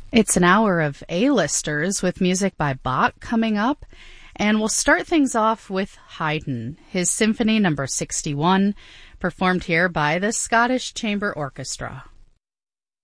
It's an hour of A-listers with music by Bach coming up, and we'll start things off with Haydn, his Symphony No. 61, performed here by the Scottish Chamber Orchestra.